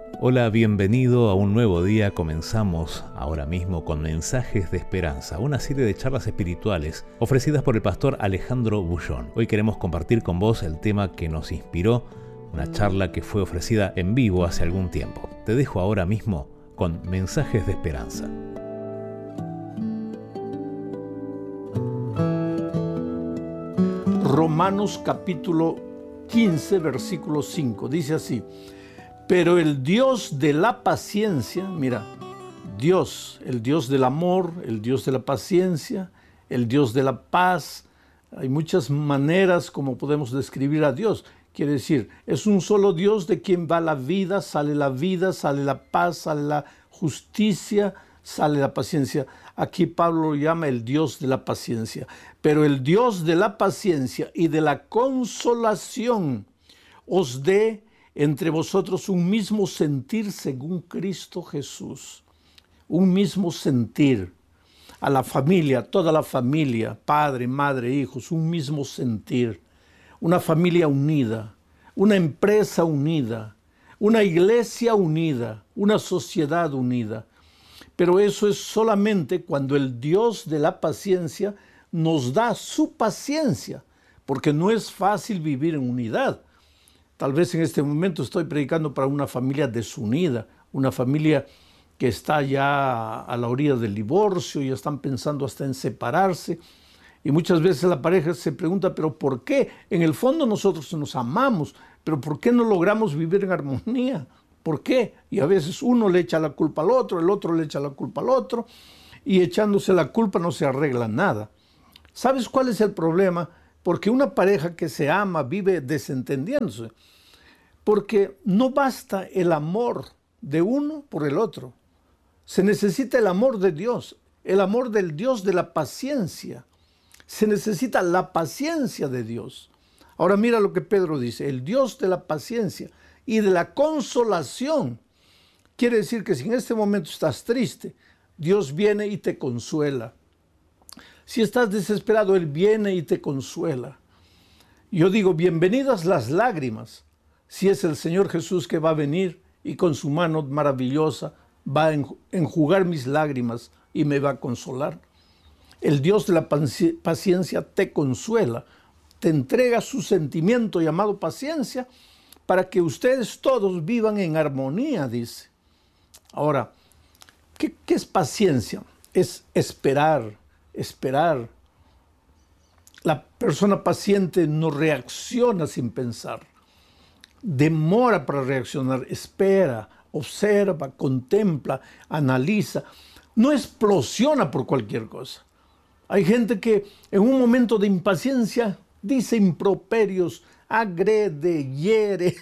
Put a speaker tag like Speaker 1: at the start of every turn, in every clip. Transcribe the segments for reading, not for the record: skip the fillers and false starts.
Speaker 1: Hola, bienvenido a un nuevo día. Comenzamos ahora mismo con Mensajes de Esperanza, una serie de charlas espirituales ofrecidas por el pastor Alejandro Bullón. Hoy queremos compartir con vos el tema que nos inspiró, una charla que fue ofrecida en vivo hace algún tiempo. Te dejo ahora mismo con Mensajes de Esperanza.
Speaker 2: Romanos capítulo 15, versículo 5, dice así: pero el Dios de la paciencia, mira, Dios, el Dios del amor, el Dios de la paciencia, el Dios de la paz. Hay muchas maneras como podemos describir a Dios. Quiere decir, es un solo Dios de quien va la vida, sale la paz, sale la justicia, sale la paciencia. Aquí Pablo lo llama el Dios de la paciencia. Pero el Dios de la paciencia y de la consolación os dé entre vosotros un mismo sentir según Cristo Jesús. Un mismo sentir. A la familia, toda la familia, padre, madre, hijos, un mismo sentir. Una familia unida, una empresa unida, una iglesia unida, una sociedad unida. Pero eso es solamente cuando el Dios de la paciencia nos da su paciencia, porque no es fácil vivir en unidad. Tal vez en este momento estoy predicando para una familia desunida, una familia que está ya a la orilla del divorcio y están pensando hasta en separarse. Y muchas veces la pareja se pregunta, ¿pero por qué? En el fondo nosotros nos amamos, pero ¿por qué no logramos vivir en armonía? ¿Por qué? Y a veces uno le echa la culpa al otro, el otro le echa la culpa al otro, y echándose la culpa no se arregla nada. ¿Sabes cuál es el problema? Porque una pareja que se ama vive desentendiéndose. Porque no basta el amor de uno por el otro. Se necesita el amor de Dios, el amor del Dios de la paciencia. Se necesita la paciencia de Dios. Ahora mira lo que Pedro dice: el Dios de la paciencia y de la consolación. Quiere decir que si en este momento estás triste, Dios viene y te consuela. Si estás desesperado, Él viene y te consuela. Yo digo, bienvenidas las lágrimas, si es el Señor Jesús que va a venir y con su mano maravillosa va a enjugar mis lágrimas y me va a consolar. El Dios de la paciencia te consuela, te entrega su sentimiento llamado paciencia para que ustedes todos vivan en armonía, dice. Ahora, ¿qué es paciencia? Es esperar. La persona paciente no reacciona sin pensar. Demora para reaccionar, espera, observa, contempla, analiza. No explosiona por cualquier cosa. Hay gente que en un momento de impaciencia dice improperios, agrede, hiere,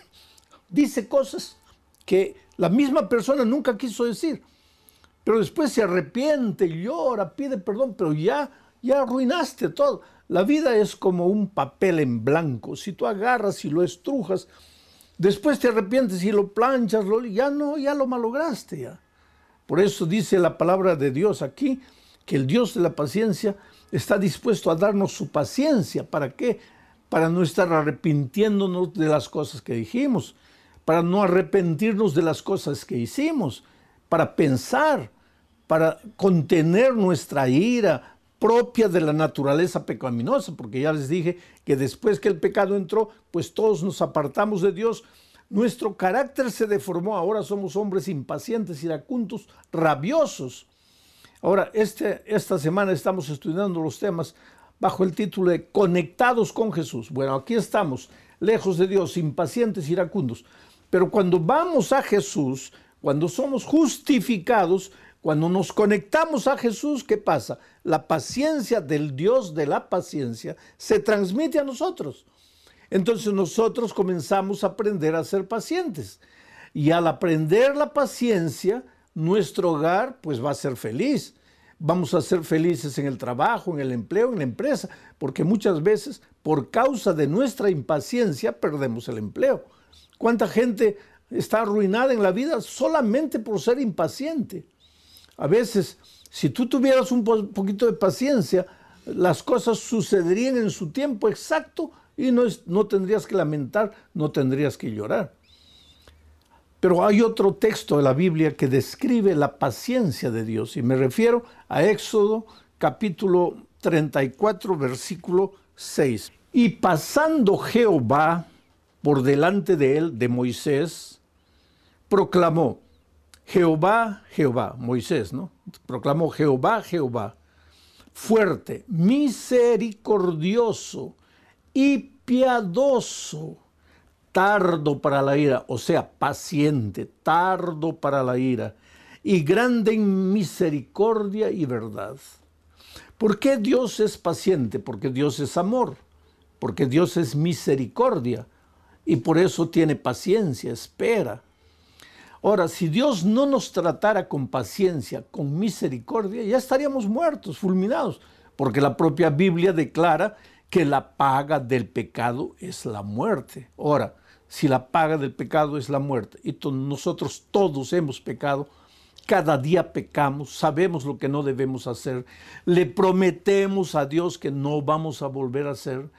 Speaker 2: dice cosas que la misma persona nunca quiso decir. Pero después se arrepiente, llora, pide perdón, pero ya arruinaste todo. La vida es como un papel en blanco. Si tú agarras y lo estrujas, después te arrepientes y lo planchas, ya lo malograste ya. Por eso dice la palabra de Dios aquí, que el Dios de la paciencia está dispuesto a darnos su paciencia. ¿Para qué? Para no estar arrepintiéndonos de las cosas que dijimos, para no arrepentirnos de las cosas que hicimos, para pensar, para contener nuestra ira propia de la naturaleza pecaminosa, porque ya les dije que después que el pecado entró, pues todos nos apartamos de Dios. Nuestro carácter se deformó, ahora somos hombres impacientes, iracundos, rabiosos. Ahora, esta semana estamos estudiando los temas bajo el título de Conectados con Jesús. Bueno, aquí estamos, lejos de Dios, impacientes, iracundos. Pero cuando vamos a Jesús, cuando somos justificados, cuando nos conectamos a Jesús, ¿qué pasa? La paciencia del Dios de la paciencia se transmite a nosotros. Entonces nosotros comenzamos a aprender a ser pacientes. Y al aprender la paciencia, nuestro hogar pues va a ser feliz. Vamos a ser felices en el trabajo, en el empleo, en la empresa, porque muchas veces por causa de nuestra impaciencia perdemos el empleo. ¿Cuánta gente está arruinada en la vida solamente por ser impaciente? A veces, si tú tuvieras un poquito de paciencia, las cosas sucederían en su tiempo exacto y no tendrías que lamentar, no tendrías que llorar. Pero hay otro texto de la Biblia que describe la paciencia de Dios, y me refiero a Éxodo capítulo 34, versículo 6. Y pasando Jehová por delante de él, de Moisés, proclamó, Jehová, Jehová, Moisés, ¿no? Proclamó Jehová, Jehová, fuerte, misericordioso y piadoso, tardo para la ira, o sea, paciente, tardo para la ira, y grande en misericordia y verdad. ¿Por qué Dios es paciente? Porque Dios es amor, porque Dios es misericordia, y por eso tiene paciencia, espera. Ahora, si Dios no nos tratara con paciencia, con misericordia, ya estaríamos muertos, fulminados, porque la propia Biblia declara que la paga del pecado es la muerte. Ahora, si la paga del pecado es la muerte, y nosotros todos hemos pecado, cada día pecamos, sabemos lo que no debemos hacer, le prometemos a Dios que no vamos a volver a hacer,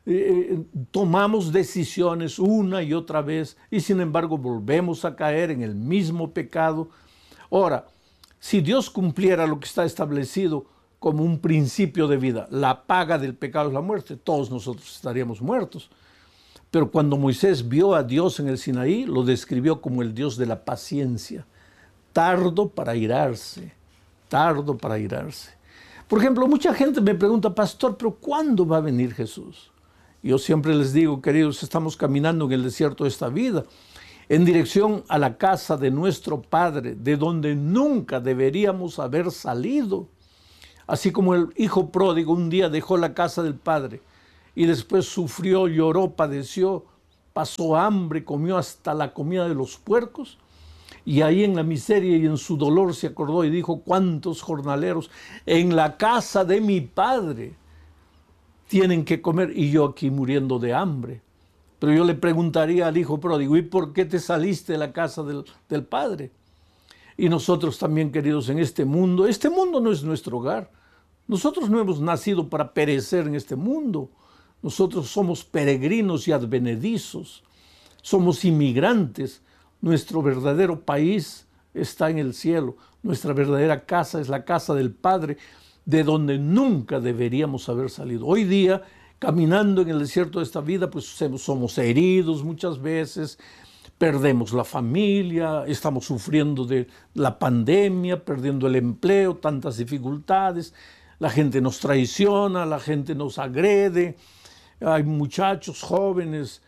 Speaker 2: tomamos decisiones una y otra vez y sin embargo volvemos a caer en el mismo pecado. Ahora, si Dios cumpliera lo que está establecido como un principio de vida, la paga del pecado es la muerte, todos nosotros estaríamos muertos. Pero cuando Moisés vio a Dios en el Sinaí, lo describió como el Dios de la paciencia, tardo para irarse, tardo para irarse. Por ejemplo, mucha gente me pregunta, pastor, ¿pero cuándo va a venir Jesús? Yo siempre les digo, queridos, estamos caminando en el desierto de esta vida, en dirección a la casa de nuestro Padre, de donde nunca deberíamos haber salido. Así como el hijo pródigo un día dejó la casa del Padre y después sufrió, lloró, padeció, pasó hambre, comió hasta la comida de los puercos, y ahí en la miseria y en su dolor se acordó y dijo, ¿cuántos jornaleros en la casa de mi Padre tienen que comer y yo aquí muriendo de hambre? Pero yo le preguntaría al hijo pródigo, ¿y por qué te saliste de la casa del Padre? Y nosotros también, queridos, en este mundo no es nuestro hogar. Nosotros no hemos nacido para perecer en este mundo. Nosotros somos peregrinos y advenedizos. Somos inmigrantes. Nuestro verdadero país está en el cielo. Nuestra verdadera casa es la casa del Padre, de donde nunca deberíamos haber salido. Hoy día, caminando en el desierto de esta vida, pues somos heridos muchas veces, perdemos la familia, estamos sufriendo de la pandemia, perdiendo el empleo, tantas dificultades, la gente nos traiciona, la gente nos agrede, hay muchachos jóvenes,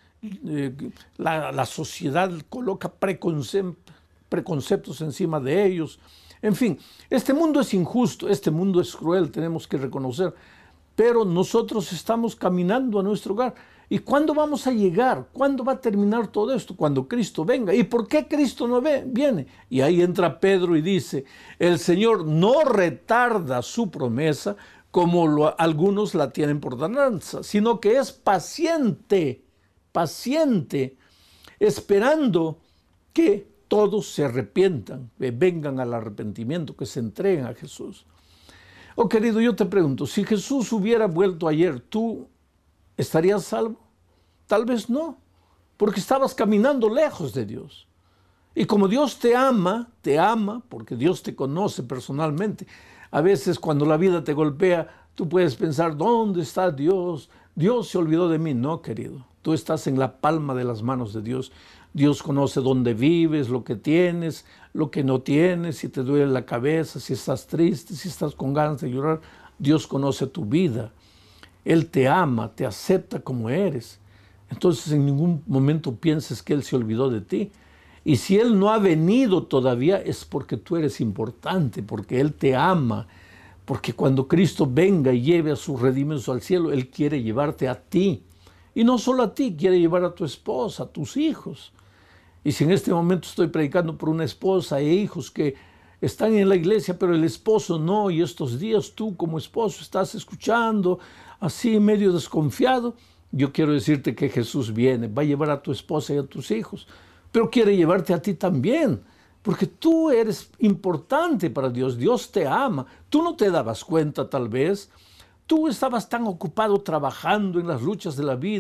Speaker 2: la sociedad coloca preconceptos encima de ellos. En fin, este mundo es injusto, este mundo es cruel, tenemos que reconocer, pero nosotros estamos caminando a nuestro hogar. ¿Y cuándo vamos a llegar? ¿Cuándo va a terminar todo esto? Cuando Cristo venga. ¿Y por qué Cristo no viene? Y ahí entra Pedro y dice, el Señor no retarda su promesa como algunos la tienen por tardanza, sino que es paciente, esperando que todos se arrepientan, que vengan al arrepentimiento, que se entreguen a Jesús. Oh, querido, yo te pregunto, si Jesús hubiera vuelto ayer, ¿tú estarías salvo? Tal vez no, porque estabas caminando lejos de Dios. Y como Dios te ama, porque Dios te conoce personalmente. A veces cuando la vida te golpea, tú puedes pensar, ¿dónde está Dios? Dios se olvidó de mí. No, querido, tú estás en la palma de las manos de Dios. Dios conoce dónde vives, lo que tienes, lo que no tienes, si te duele la cabeza, si estás triste, si estás con ganas de llorar. Dios conoce tu vida. Él te ama, te acepta como eres. Entonces en ningún momento pienses que Él se olvidó de ti. Y si Él no ha venido todavía es porque tú eres importante, porque Él te ama, porque cuando Cristo venga y lleve a sus redimidos al cielo, Él quiere llevarte a ti. Y no solo a ti, quiere llevar a tu esposa, a tus hijos. Y si en este momento estoy predicando por una esposa e hijos que están en la iglesia, pero el esposo no, y estos días tú como esposo estás escuchando así medio desconfiado, yo quiero decirte que Jesús viene, va a llevar a tu esposa y a tus hijos, pero quiere llevarte a ti también, porque tú eres importante para Dios, Dios te ama, tú no te dabas cuenta tal vez, tú estabas tan ocupado trabajando en las luchas de la vida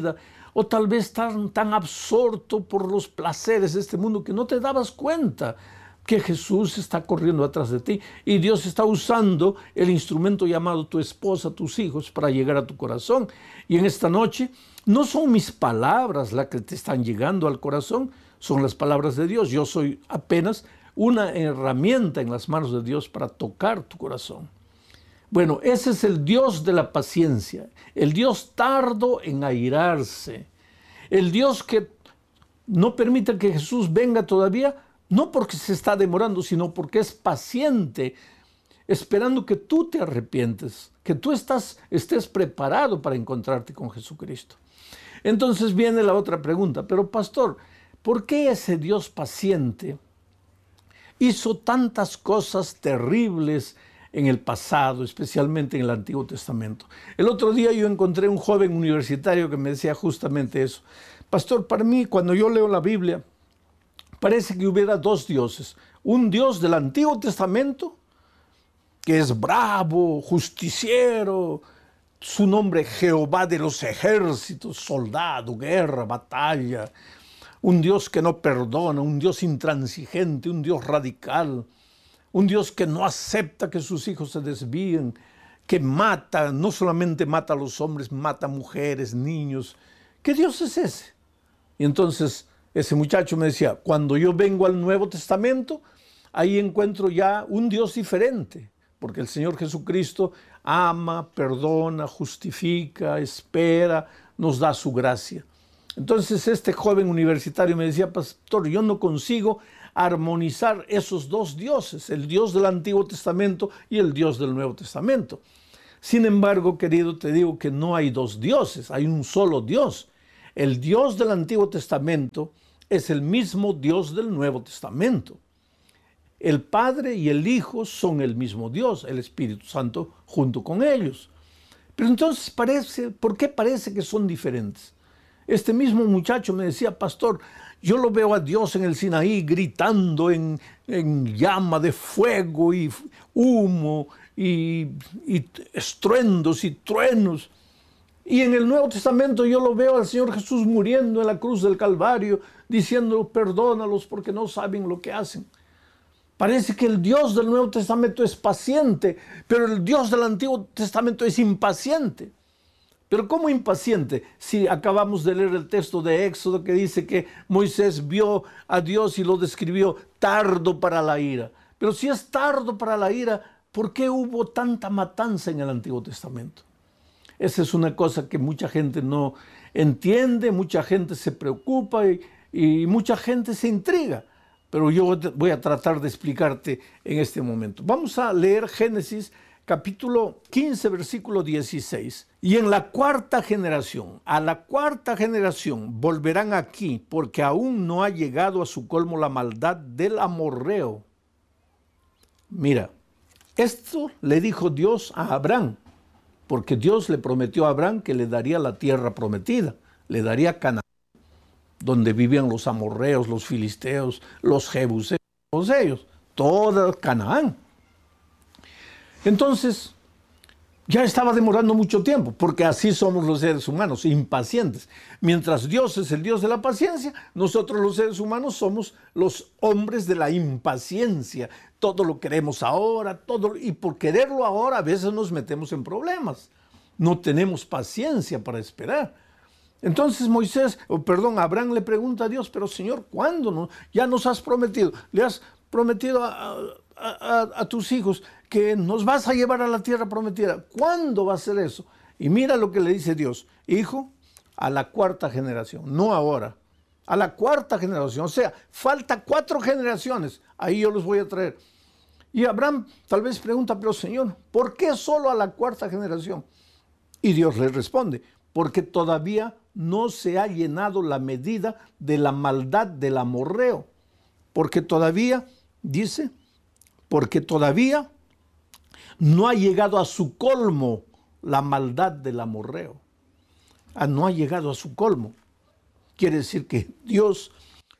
Speaker 2: O tal vez tan absorto por los placeres de este mundo que no te dabas cuenta que Jesús está corriendo atrás de ti y Dios está usando el instrumento llamado tu esposa, tus hijos, para llegar a tu corazón. Y en esta noche no son mis palabras las que te están llegando al corazón, son las palabras de Dios. Yo soy apenas una herramienta en las manos de Dios para tocar tu corazón. Bueno, ese es el Dios de la paciencia, el Dios tardo en airarse, el Dios que no permite que Jesús venga todavía, no porque se está demorando, sino porque es paciente, esperando que tú te arrepientes, que tú estés preparado para encontrarte con Jesucristo. Entonces viene la otra pregunta, pero pastor, ¿por qué ese Dios paciente hizo tantas cosas terribles en el pasado, especialmente en el Antiguo Testamento? El otro día yo encontré un joven universitario que me decía justamente eso. Pastor, para mí, cuando yo leo la Biblia, parece que hubiera dos dioses. Un Dios del Antiguo Testamento, que es bravo, justiciero, su nombre Jehová de los ejércitos, soldado, guerra, batalla. Un Dios que no perdona, un Dios intransigente, un Dios radical. Un Dios que no acepta que sus hijos se desvíen, que mata, no solamente mata a los hombres, mata a mujeres, niños. ¿Qué Dios es ese? Y entonces ese muchacho me decía, cuando yo vengo al Nuevo Testamento, ahí encuentro ya un Dios diferente, porque el Señor Jesucristo ama, perdona, justifica, espera, nos da su gracia. Entonces este joven universitario me decía, pastor, yo no consigo armonizar esos dos dioses, el Dios del Antiguo Testamento y el Dios del Nuevo Testamento. Sin embargo, querido, te digo que no hay dos dioses, hay un solo Dios. El Dios del Antiguo Testamento es el mismo Dios del Nuevo Testamento. El Padre y el Hijo son el mismo Dios, el Espíritu Santo junto con ellos. Pero entonces ¿por qué parece que son diferentes? Este mismo muchacho me decía, pastor, yo lo veo a Dios en el Sinaí gritando en llama de fuego y humo y estruendos y truenos. Y en el Nuevo Testamento yo lo veo al Señor Jesús muriendo en la cruz del Calvario, diciendo, perdónalos porque no saben lo que hacen. Parece que el Dios del Nuevo Testamento es paciente, pero el Dios del Antiguo Testamento es impaciente. Pero ¿cómo impaciente? Si acabamos de leer el texto de Éxodo que dice que Moisés vio a Dios y lo describió tardo para la ira. Pero si es tardo para la ira, ¿por qué hubo tanta matanza en el Antiguo Testamento? Esa es una cosa que mucha gente no entiende, mucha gente se preocupa y mucha gente se intriga. Pero yo voy a tratar de explicarte en este momento. Vamos a leer Génesis capítulo 15, versículo 16. Y en la cuarta generación, a la cuarta generación volverán aquí, porque aún no ha llegado a su colmo la maldad del amorreo. Mira, esto le dijo Dios a Abraham, porque Dios le prometió a Abraham que le daría la tierra prometida, le daría Canaán, donde vivían los amorreos, los filisteos, los jebuseos, todos ellos, toda Canaán. Entonces, ya estaba demorando mucho tiempo, porque así somos los seres humanos, impacientes. Mientras Dios es el Dios de la paciencia, nosotros los seres humanos somos los hombres de la impaciencia. Todo lo queremos ahora, y por quererlo ahora a veces nos metemos en problemas. No tenemos paciencia para esperar. Entonces Abraham le pregunta a Dios, pero Señor, ¿cuándo? No? Ya nos has prometido, le has prometido a tus hijos que nos vas a llevar a la tierra prometida. ¿Cuándo va a ser eso? Y mira lo que le dice Dios, hijo, a la cuarta generación, no ahora, a la cuarta generación, o sea, falta 4 generaciones, ahí yo los voy a traer. Y Abraham tal vez pregunta, pero Señor, ¿por qué solo a la cuarta generación? Y Dios le responde, porque todavía no se ha llenado la medida de la maldad del amorreo, porque todavía, dice, porque todavía no ha llegado a su colmo la maldad del amorreo. No ha llegado a su colmo. Quiere decir que Dios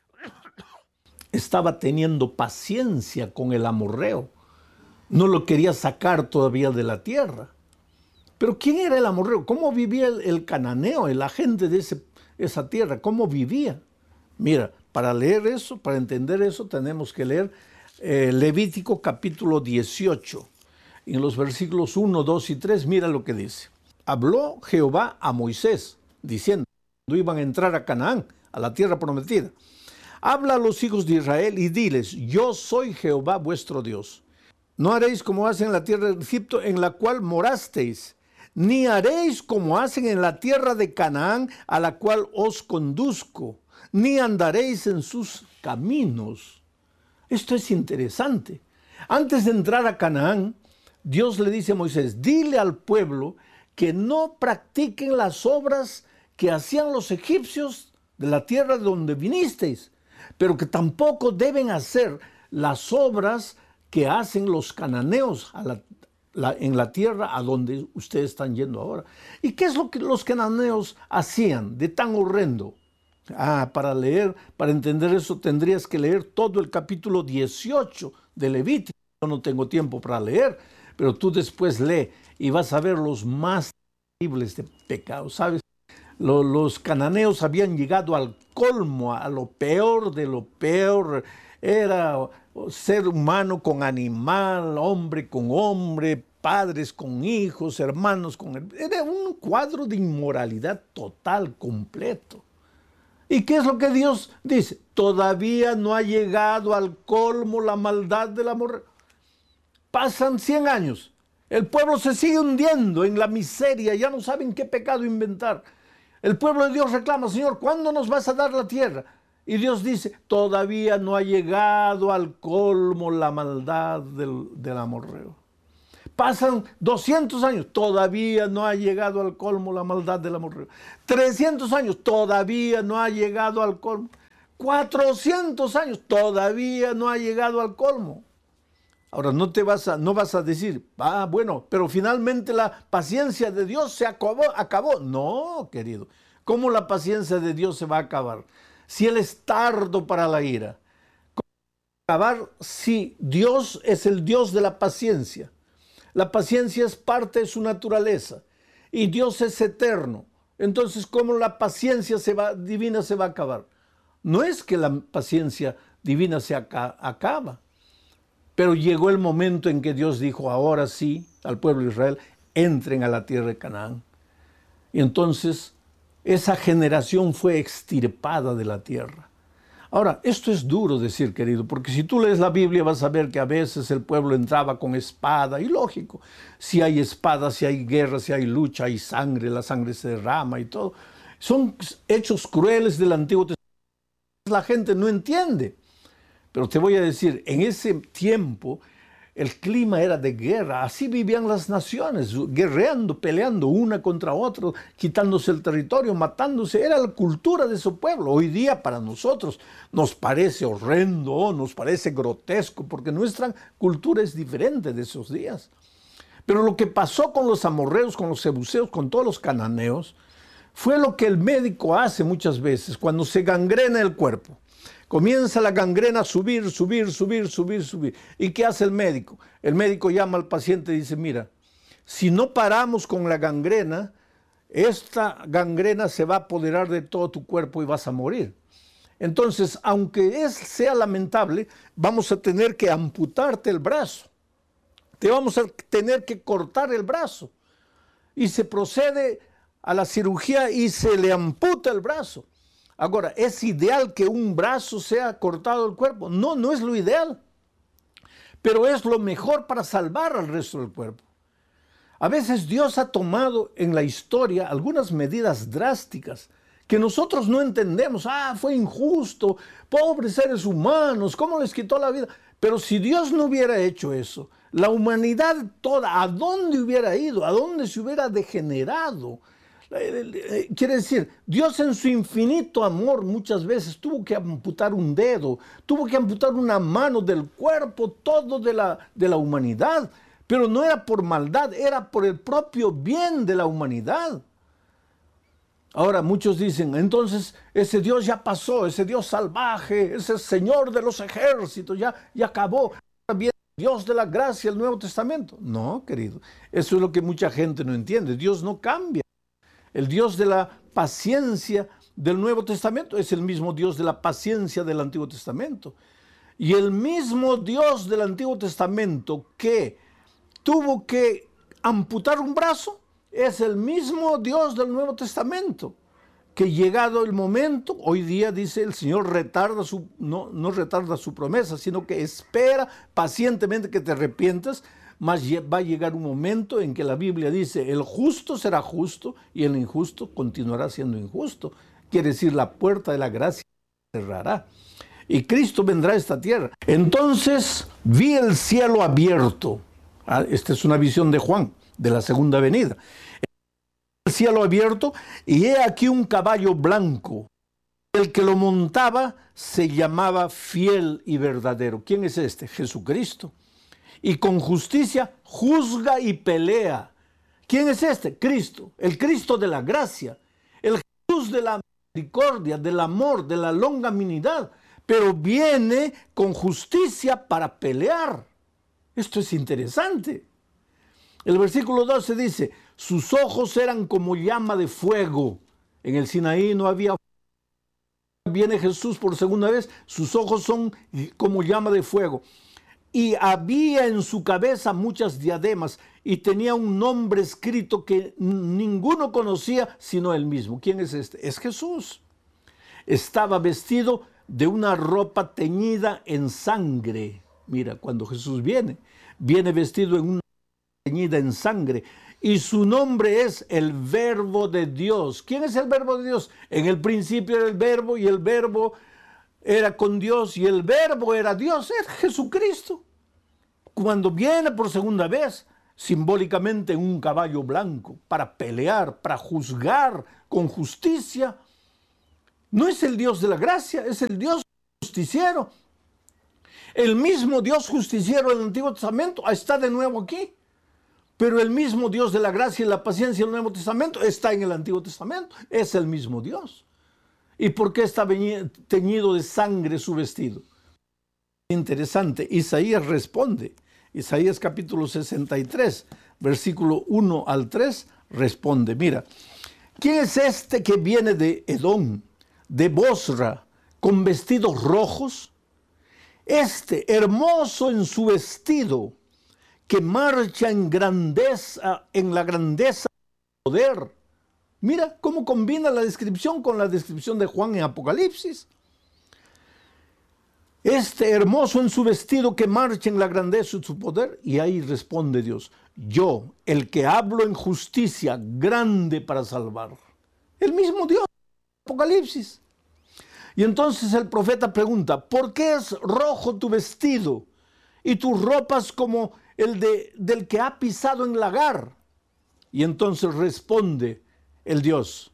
Speaker 2: estaba teniendo paciencia con el amorreo. No lo quería sacar todavía de la tierra. Pero ¿quién era el amorreo? ¿Cómo vivía el cananeo, el agente de esa tierra, cómo vivía. Mira, para leer eso, para entender eso, tenemos que leer Levítico capítulo 18. En los versículos 1, 2 y 3, mira lo que dice. Habló Jehová a Moisés, diciendo, cuando iban a entrar a Canaán, a la tierra prometida. Habla a los hijos de Israel y diles, yo soy Jehová vuestro Dios. No haréis como hacen en la tierra de Egipto, en la cual morasteis, ni haréis como hacen en la tierra de Canaán, a la cual os conduzco, ni andaréis en sus caminos. Esto es interesante. Antes de entrar a Canaán, Dios le dice a Moisés, dile al pueblo que no practiquen las obras que hacían los egipcios de la tierra de donde vinisteis, pero que tampoco deben hacer las obras que hacen los cananeos en la tierra a donde ustedes están yendo ahora. ¿Y qué es lo que los cananeos hacían de tan horrendo? Para entender eso tendrías que leer todo el capítulo 18 de Levítico. Yo no tengo tiempo para leer, pero tú después lee y vas a ver los más terribles de pecados, ¿sabes? Los cananeos habían llegado al colmo, a lo peor de lo peor. Era ser humano con animal, hombre con hombre, padres con hijos, hermanos con hermanos. Era un cuadro de inmoralidad total, completo. ¿Y qué es lo que Dios dice? Todavía no ha llegado al colmo la maldad del amor. Pasan 100 años. El pueblo se sigue hundiendo en la miseria. Ya no saben qué pecado inventar. El pueblo de Dios reclama, Señor, ¿cuándo nos vas a dar la tierra? Y Dios dice, todavía no ha llegado al colmo la maldad del amorreo. Pasan 200 años, todavía no ha llegado al colmo la maldad del amorreo. 300 años, todavía no ha llegado al colmo. 400 años, todavía no ha llegado al colmo. Ahora, no vas a decir, bueno, pero finalmente la paciencia de Dios se acabó. No, querido. ¿Cómo la paciencia de Dios se va a acabar? Si Él es tardo para la ira. ¿Cómo va a acabar si Dios es el Dios de la paciencia? La paciencia es parte de su naturaleza y Dios es eterno. Entonces, ¿cómo la paciencia divina se va a acabar? No es que la paciencia divina se acaba. Pero llegó el momento en que Dios dijo, ahora sí, al pueblo de Israel, entren a la tierra de Canaán. Y entonces esa generación fue extirpada de la tierra. Ahora, esto es duro decir, querido, porque si tú lees la Biblia vas a ver que a veces el pueblo entraba con espada, y lógico, si hay espada, si hay guerra, si hay lucha, hay sangre, la sangre se derrama y todo. Son hechos crueles del Antiguo Testamento. La gente no entiende. Pero te voy a decir, en ese tiempo el clima era de guerra, así vivían las naciones, guerreando, peleando una contra otra, quitándose el territorio, matándose, era la cultura de su pueblo. Hoy día para nosotros nos parece horrendo, nos parece grotesco, porque nuestra cultura es diferente de esos días. Pero lo que pasó con los amorreos, con los jebuseos, con todos los cananeos, fue lo que el médico hace muchas veces cuando se gangrena el cuerpo. Comienza la gangrena a subir. ¿Y qué hace el médico? El médico llama al paciente y dice, mira, si no paramos con la gangrena, esta gangrena se va a apoderar de todo tu cuerpo y vas a morir. Entonces, aunque sea lamentable, vamos a tener que amputarte el brazo. Te vamos a tener que cortar el brazo. Y se procede a la cirugía y se le amputa el brazo. Ahora, ¿es ideal que un brazo sea cortado del cuerpo? No, no es lo ideal. Pero es lo mejor para salvar al resto del cuerpo. A veces Dios ha tomado en la historia algunas medidas drásticas que nosotros no entendemos. Fue injusto, pobres seres humanos, ¿cómo les quitó la vida? Pero si Dios no hubiera hecho eso, la humanidad toda, ¿a dónde hubiera ido? ¿A dónde se hubiera degenerado? Quiere decir, Dios en su infinito amor muchas veces tuvo que amputar un dedo, tuvo que amputar una mano del cuerpo, todo de la humanidad. Pero no era por maldad, era por el propio bien de la humanidad. Ahora muchos dicen, entonces ese Dios ya pasó, ese Dios salvaje, ese Señor de los ejércitos, ya acabó. Ahora viene Dios de la gracia, el Nuevo Testamento. No, querido, eso es lo que mucha gente no entiende. Dios no cambia. El Dios de la paciencia del Nuevo Testamento es el mismo Dios de la paciencia del Antiguo Testamento. Y el mismo Dios del Antiguo Testamento que tuvo que amputar un brazo es el mismo Dios del Nuevo Testamento, que llegado el momento, hoy día dice el Señor no retarda su promesa, sino que espera pacientemente que te arrepientas, mas va a llegar un momento en que la Biblia dice, el justo será justo y el injusto continuará siendo injusto. Quiere decir, la puerta de la gracia se cerrará y Cristo vendrá a esta tierra. Entonces vi el cielo abierto. Esta es una visión de Juan, de la segunda venida. El cielo abierto, y he aquí un caballo blanco. El que lo montaba se llamaba Fiel y Verdadero. ¿Quién es este? Jesucristo. Y con justicia juzga y pelea. ¿Quién es este? Cristo, el Cristo de la gracia, el Jesús de la misericordia, del amor, de la longanimidad, pero viene con justicia para pelear. Esto es interesante. El versículo 12 dice, sus ojos eran como llama de fuego. En el Sinaí no había fuego. Viene Jesús por segunda vez, sus ojos son como llama de fuego. Y había en su cabeza muchas diademas y tenía un nombre escrito que ninguno conocía sino él mismo. ¿Quién es este? Es Jesús. Estaba vestido de una ropa teñida en sangre. Mira, cuando Jesús viene vestido en una teñida en sangre, y su nombre es el Verbo de Dios. ¿Quién es el Verbo de Dios? En el principio era el Verbo, y el Verbo era con Dios, y el Verbo era Dios, es Jesucristo. Cuando viene por segunda vez, simbólicamente en un caballo blanco, para pelear, para juzgar con justicia, no es el Dios de la gracia, es el Dios justiciero. El mismo Dios justiciero del Antiguo Testamento está de nuevo aquí. Pero el mismo Dios de la gracia y la paciencia del Nuevo Testamento está en el Antiguo Testamento. Es el mismo Dios. ¿Y por qué está teñido de sangre su vestido? Interesante. Isaías responde. Isaías capítulo 63, versículo 1 al 3, responde. Mira, ¿quién es este que viene de Edom, de Bosra, con vestidos rojos? Este, hermoso en su vestido, que marcha en grandeza, en la grandeza del poder. Mira cómo combina la descripción con la descripción de Juan en Apocalipsis. Este hermoso en su vestido que marcha en la grandeza de su poder. Y ahí responde Dios, yo, el que hablo en justicia, grande para salvar. El mismo Dios, Apocalipsis. Y entonces el profeta pregunta, ¿por qué es rojo tu vestido y tus ropas como del que ha pisado en lagar? Y entonces responde el Dios,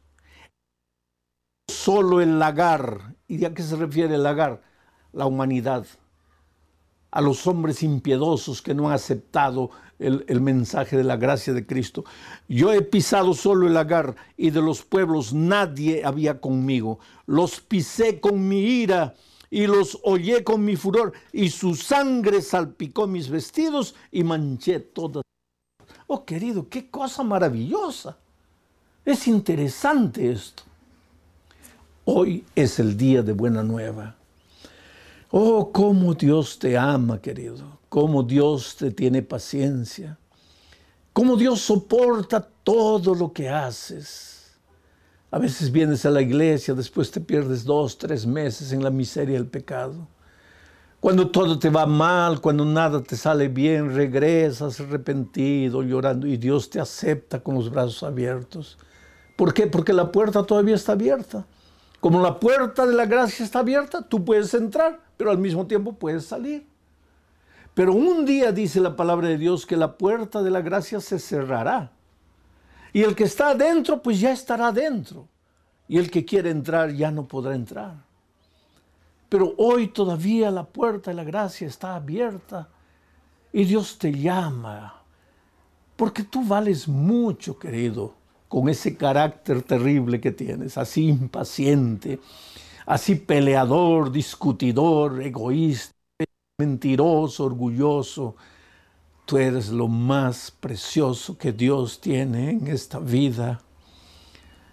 Speaker 2: solo el lagar. ¿Y a qué se refiere el lagar? La humanidad, a los hombres impiedosos que no han aceptado el mensaje de la gracia de Cristo. Yo he pisado solo el lagar, y de los pueblos nadie había conmigo. Los pisé con mi ira y los hollé con mi furor, y su sangre salpicó mis vestidos y manché todas. Oh, querido, qué cosa maravillosa. Es interesante esto. Hoy es el día de buena nueva. Oh, cómo Dios te ama, querido. Cómo Dios te tiene paciencia. Cómo Dios soporta todo lo que haces. A veces vienes a la iglesia, después te pierdes 2, 3 meses en la miseria del pecado. Cuando todo te va mal, cuando nada te sale bien, regresas arrepentido, llorando, y Dios te acepta con los brazos abiertos. ¿Por qué? Porque la puerta todavía está abierta. Como la puerta de la gracia está abierta, tú puedes entrar, pero al mismo tiempo puedes salir. Pero un día dice la palabra de Dios que la puerta de la gracia se cerrará. Y el que está adentro, pues ya estará adentro. Y el que quiere entrar ya no podrá entrar. Pero hoy todavía la puerta de la gracia está abierta. Y Dios te llama. Porque tú vales mucho, querido, con ese carácter terrible que tienes, así impaciente, así peleador, discutidor, egoísta, mentiroso, orgulloso. Tú eres lo más precioso que Dios tiene en esta vida.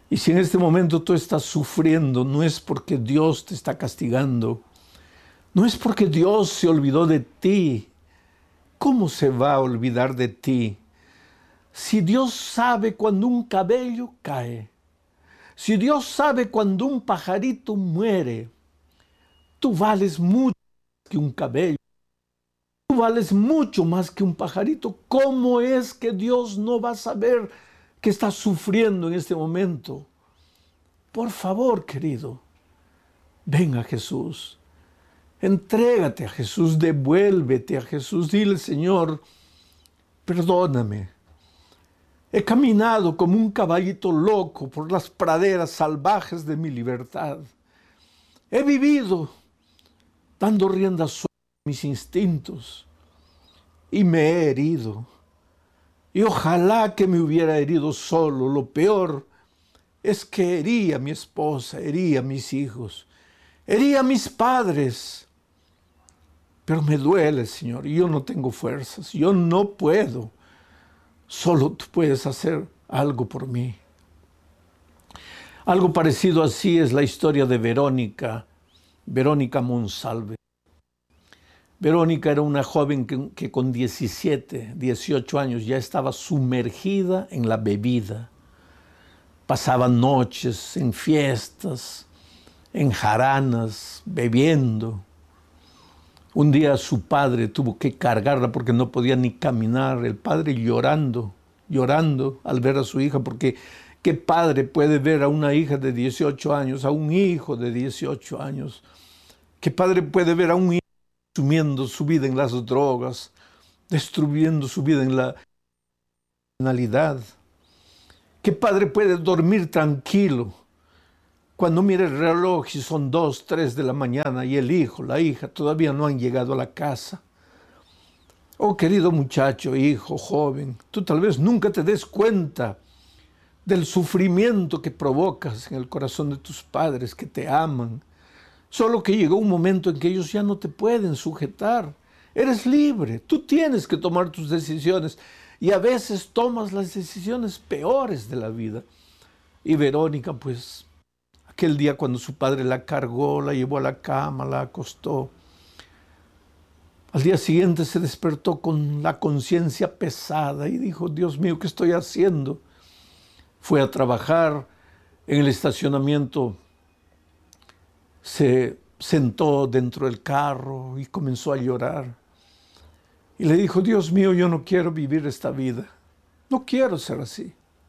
Speaker 2: Y si en este momento tú estás sufriendo, no es porque Dios te está castigando, no es porque Dios se olvidó de ti. ¿Cómo se va a olvidar de ti? Si Dios sabe cuando un cabello cae, si Dios sabe cuando un pajarito muere, tú vales mucho más que un cabello, tú vales mucho más que un pajarito. ¿Cómo es que Dios no va a saber que estás sufriendo en este momento? Por favor, querido, ven a Jesús. Entrégate a Jesús, devuélvete a Jesús. Dile, Señor, perdóname. He caminado como un caballito loco por las praderas salvajes de mi libertad. He vivido dando rienda suelta a mis instintos y me he herido. Y ojalá que me hubiera herido solo. Lo peor es que herí a mi esposa, herí a mis hijos, herí a mis padres. Pero me duele, Señor, y yo no tengo fuerzas, yo no puedo. Solo tú puedes hacer algo por mí. Algo parecido así es la historia de Verónica Monsalve. Verónica era una joven que con 17, 18 años ya estaba sumergida en la bebida. Pasaba noches en fiestas, en jaranas, bebiendo. Un día su padre tuvo que cargarla porque no podía ni caminar. El padre llorando al ver a su hija, porque ¿qué padre puede ver a una hija de 18 años, a un hijo de 18 años? ¿Qué padre puede ver a un hijo consumiendo su vida en las drogas, destruyendo su vida en la criminalidad? ¿Qué padre puede dormir tranquilo cuando mira el reloj y son 2, 3 de la mañana y el hijo, la hija todavía no han llegado a la casa? Oh, querido muchacho, hijo, joven, tú tal vez nunca te des cuenta del sufrimiento que provocas en el corazón de tus padres que te aman. Solo que llegó un momento en que ellos ya no te pueden sujetar. Eres libre, tú tienes que tomar tus decisiones y a veces tomas las decisiones peores de la vida. Y Verónica, pues, aquel día cuando su padre la cargó, la llevó a la cama, la acostó, al día siguiente se despertó con la conciencia pesada y dijo, Dios mío, ¿qué estoy haciendo? Fue a trabajar en el estacionamiento, se sentó dentro del carro y comenzó a llorar. Y le dijo, Dios mío, yo no quiero vivir esta vida. No quiero ser así.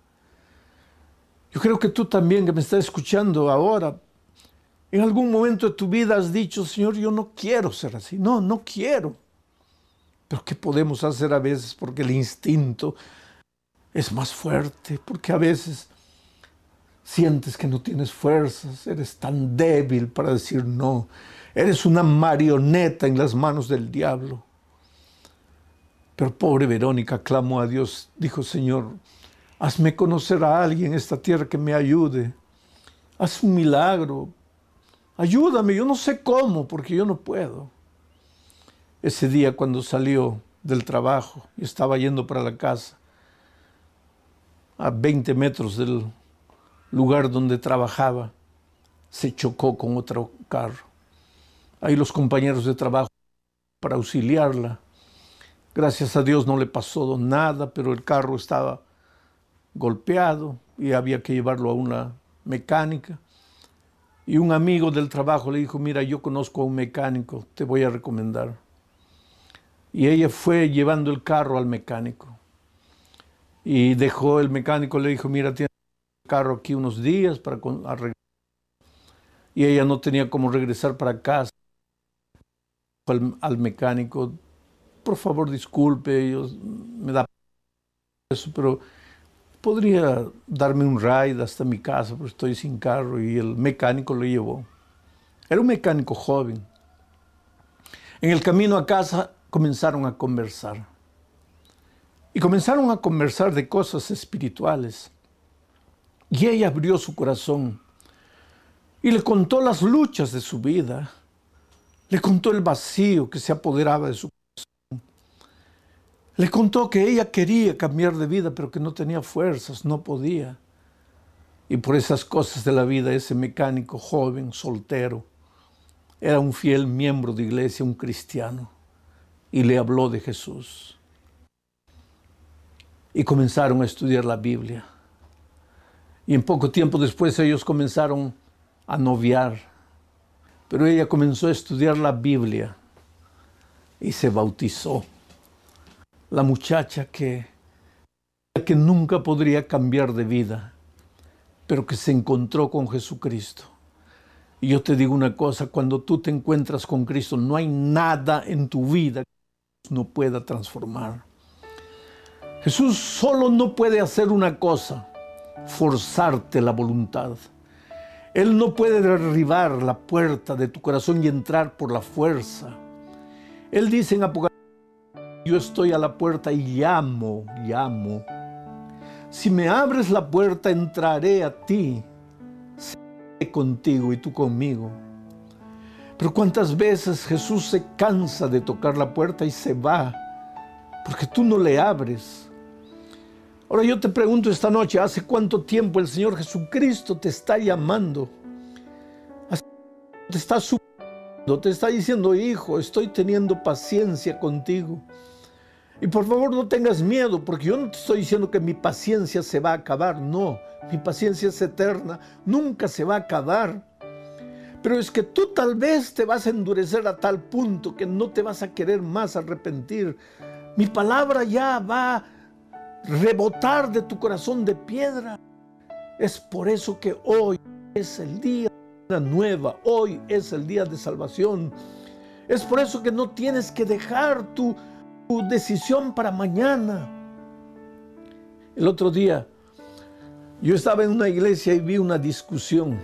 Speaker 2: Yo creo que tú también, que me estás escuchando ahora, en algún momento de tu vida has dicho, Señor, yo no quiero ser así. No, no quiero. Pero ¿qué podemos hacer a veces? Porque el instinto es más fuerte, porque a veces sientes que no tienes fuerzas, eres tan débil para decir no. Eres una marioneta en las manos del diablo. Pero pobre Verónica clamó a Dios, dijo, Señor, hazme conocer a alguien en esta tierra que me ayude. Haz un milagro. Ayúdame, yo no sé cómo, porque yo no puedo. Ese día cuando salió del trabajo y estaba yendo para la casa, a 20 metros del lugar donde trabajaba, se chocó con otro carro. Ahí los compañeros de trabajo para auxiliarla. Gracias a Dios no le pasó nada, pero el carro estaba golpeado y había que llevarlo a una mecánica. Y un amigo del trabajo le dijo, mira, yo conozco a un mecánico, te voy a recomendar. Y ella fue llevando el carro al mecánico. Y dejó el mecánico, le dijo, mira, tienes el carro aquí unos días para arreglar. Y ella no tenía cómo regresar para casa. Al mecánico, por favor, disculpe, me da eso, pero podría darme un ride hasta mi casa, porque estoy sin carro. Y el mecánico lo llevó. Era un mecánico joven. En el camino a casa comenzaron a conversar. Y comenzaron a conversar de cosas espirituales. Y ella abrió su corazón y le contó las luchas de su vida. Le contó el vacío que se apoderaba de su corazón. Le contó que ella quería cambiar de vida, pero que no tenía fuerzas, no podía. Y por esas cosas de la vida, ese mecánico joven, soltero, era un fiel miembro de iglesia, un cristiano, y le habló de Jesús. Y comenzaron a estudiar la Biblia. Y en poco tiempo después ellos comenzaron a noviar. Pero ella comenzó a estudiar la Biblia y se bautizó. La muchacha que nunca podría cambiar de vida, pero que se encontró con Jesucristo. Y yo te digo una cosa, cuando tú te encuentras con Cristo, no hay nada en tu vida que no pueda transformar. Jesús solo no puede hacer una cosa, forzarte la voluntad. Él no puede derribar la puerta de tu corazón y entrar por la fuerza. Él dice en Apocalipsis, yo estoy a la puerta y llamo. Si me abres la puerta, entraré a ti, seré contigo y tú conmigo. Pero ¿cuántas veces Jesús se cansa de tocar la puerta y se va? Porque tú no le abres. Ahora yo te pregunto esta noche, ¿hace cuánto tiempo el Señor Jesucristo te está llamando? Te está suplicando, te está diciendo, hijo, estoy teniendo paciencia contigo. Y por favor no tengas miedo, porque yo no te estoy diciendo que mi paciencia se va a acabar. No, mi paciencia es eterna, nunca se va a acabar. Pero es que tú tal vez te vas a endurecer a tal punto que no te vas a querer más arrepentir. Mi palabra ya va a rebotar de tu corazón de piedra. Es por eso que hoy es el día de una nueva, hoy es el día de salvación. Es por eso que no tienes que dejar tu decisión para mañana. El otro día yo estaba en una iglesia y vi una discusión.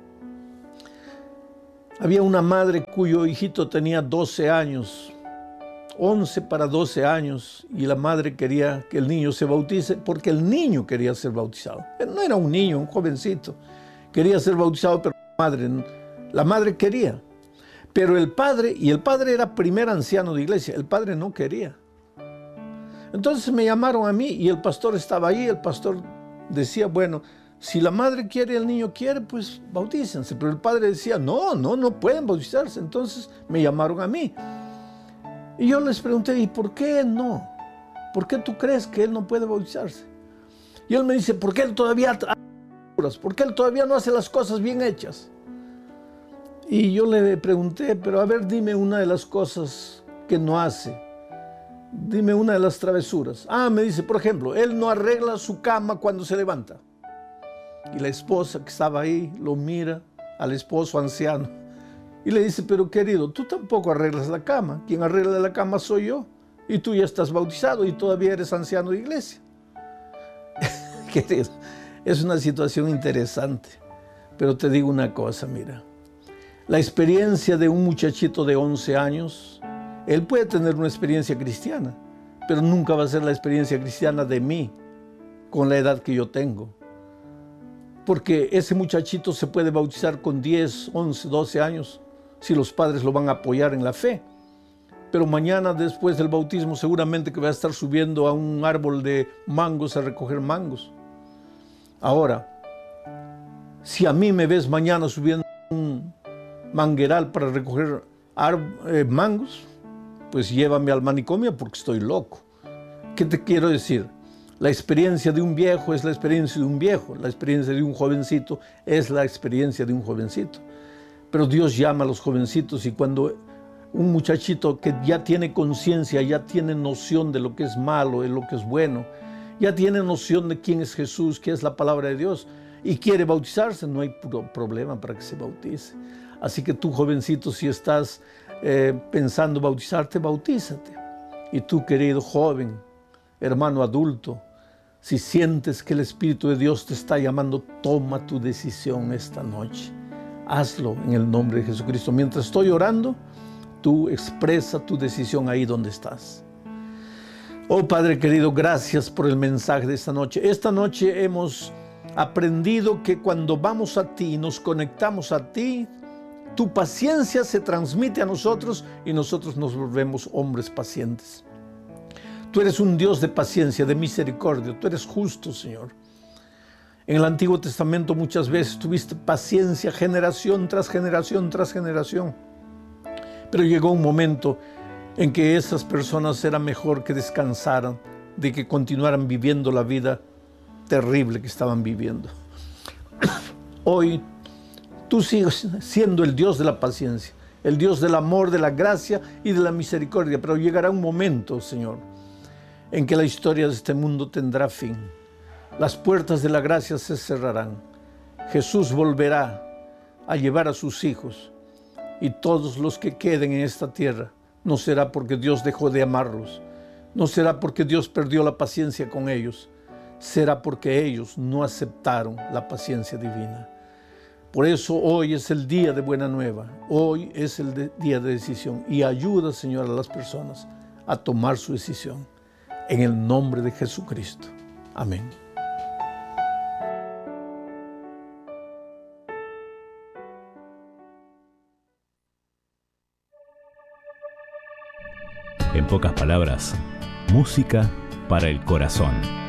Speaker 2: Había una madre cuyo hijito tenía 12 años, 11 para 12 años, y la madre quería que el niño se bautice porque el niño quería ser bautizado. Él no era un niño, un jovencito. Quería ser bautizado, pero la madre quería. Pero el padre era primer anciano de iglesia, el padre no quería. Entonces me llamaron a mí y el pastor estaba ahí. El pastor decía, bueno, si la madre quiere y el niño quiere, pues bautícense. Pero el padre decía, no pueden bautizarse. Entonces me llamaron a mí. Y yo les pregunté, ¿y por qué no? ¿Por qué tú crees que él no puede bautizarse? Y él me dice, porque él todavía no hace las cosas bien hechas. Y yo le pregunté, pero a ver, dime una de las cosas que no hace. Dime una de las travesuras. Me dice, por ejemplo, él no arregla su cama cuando se levanta. Y la esposa que estaba ahí lo mira al esposo anciano y le dice, pero querido, tú tampoco arreglas la cama. Quien arregla la cama soy yo. Y tú ya estás bautizado y todavía eres anciano de iglesia. Querido, es una situación interesante. Pero te digo una cosa, mira. La experiencia de un muchachito de 11 años, él puede tener una experiencia cristiana, pero nunca va a ser la experiencia cristiana de mí, con la edad que yo tengo. Porque ese muchachito se puede bautizar con 10, 11, 12 años, si los padres lo van a apoyar en la fe. Pero mañana, después del bautismo, seguramente que va a estar subiendo a un árbol de mangos a recoger mangos. Ahora, si a mí me ves mañana subiendo un mangueral para recoger mangos, pues llévame al manicomio porque estoy loco. ¿Qué te quiero decir? La experiencia de un viejo es la experiencia de un viejo, la experiencia de un jovencito es la experiencia de un jovencito. Pero Dios llama a los jovencitos, y cuando un muchachito que ya tiene conciencia, ya tiene noción de lo que es malo, de lo que es bueno, ya tiene noción de quién es Jesús, qué es la palabra de Dios, y quiere bautizarse, no hay problema para que se bautice. Así que tú, jovencito, si estás pensando bautizarte, bautízate. Y tú, querido joven, hermano adulto, si sientes que el Espíritu de Dios te está llamando, toma tu decisión esta noche. Hazlo en el nombre de Jesucristo. Mientras estoy orando, tú expresa tu decisión ahí donde estás. Oh Padre querido, gracias por el mensaje de esta noche. Esta noche hemos aprendido que cuando vamos a ti, nos conectamos a ti, tu paciencia se transmite a nosotros y nosotros nos volvemos hombres pacientes. Tú eres un Dios de paciencia, de misericordia. Tú eres justo, Señor. En el Antiguo Testamento muchas veces tuviste paciencia generación tras generación tras generación. Pero llegó un momento en que esas personas era mejor que descansaran de que continuaran viviendo la vida terrible que estaban viviendo. Hoy tú sigues siendo el Dios de la paciencia, el Dios del amor, de la gracia y de la misericordia, pero llegará un momento, Señor, en que la historia de este mundo tendrá fin. Las puertas de la gracia se cerrarán. Jesús volverá a llevar a sus hijos, y todos los que queden en esta tierra no será porque Dios dejó de amarlos, no será porque Dios perdió la paciencia con ellos, será porque ellos no aceptaron la paciencia divina. Por eso hoy es el día de buena nueva, hoy es el día de decisión, y ayuda, Señor, a las personas a tomar su decisión. En el nombre de Jesucristo. Amén.
Speaker 1: En pocas palabras, música para el corazón.